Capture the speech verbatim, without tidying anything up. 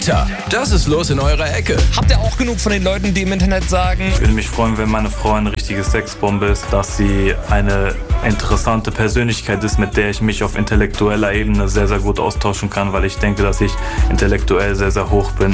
Alter, das ist los in eurer Ecke. Habt ihr auch genug von den Leuten, die im Internet sagen: Ich würde mich freuen, wenn meine Frau eine richtige Sexbombe ist, dass sie eine interessante Persönlichkeit ist, mit der ich mich auf intellektueller Ebene sehr, sehr gut austauschen kann, weil ich denke, dass ich intellektuell sehr, sehr hoch bin.